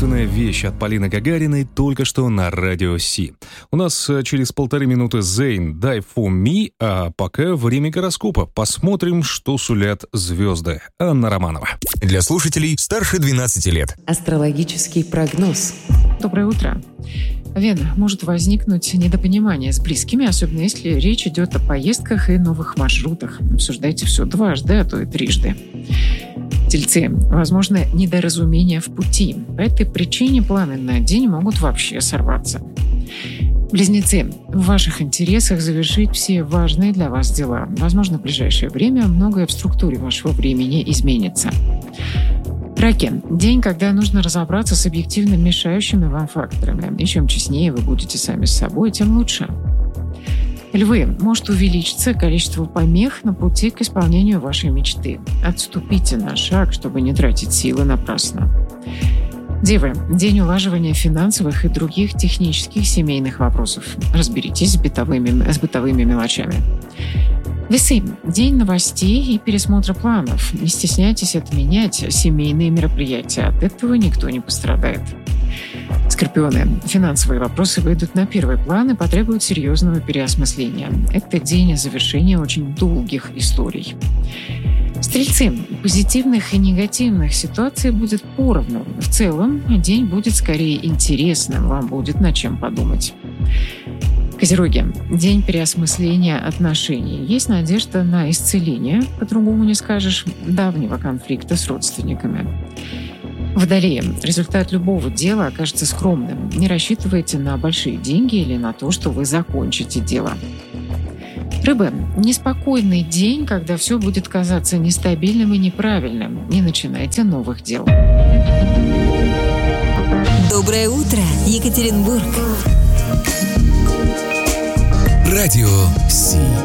таинственная вещь от Полины Гагариной только что на Радио Си. У нас через 1,5 минуты Zayn «Die for me», а пока время гороскопа. Посмотрим, что сулят звезды. Анна Романова. Для слушателей старше 12 лет. Астрологический прогноз. Доброе утро. Вена, может возникнуть недопонимание с близкими, особенно если речь идет о поездках и новых маршрутах. Обсуждайте все дважды, а то и трижды. Тельцы, возможно, недоразумение в пути. По этой причине планы на день могут вообще сорваться. Близнецы, в ваших интересах завершить все важные для вас дела. Возможно, в ближайшее время многое в структуре вашего времени изменится. Раки. День, когда нужно разобраться с объективно мешающими вам факторами. И чем честнее вы будете сами с собой, тем лучше. Львы. Может увеличиться количество помех на пути к исполнению вашей мечты. Отступите на шаг, чтобы не тратить силы напрасно. Девы. День улаживания финансовых и других технических семейных вопросов. Разберитесь с бытовыми мелочами. Весы. День новостей и пересмотра планов. Не стесняйтесь отменять семейные мероприятия. От этого никто не пострадает. Скорпионы. Финансовые вопросы выйдут на первый план и потребуют серьезного переосмысления. Это день завершения очень долгих историй. Стрельцы. Позитивных и негативных ситуаций будет поровну. В целом, день будет скорее интересным. Вам будет над чем подумать. Козероги. День переосмысления отношений. Есть надежда на исцеление, по-другому не скажешь, давнего конфликта с родственниками. Водолеи. Результат любого дела окажется скромным. Не рассчитывайте на большие деньги или на то, что вы закончите дело. Рыбы. Неспокойный день, когда все будет казаться нестабильным и неправильным. Не начинайте новых дел. Доброе утро, Екатеринбург. Радио Си.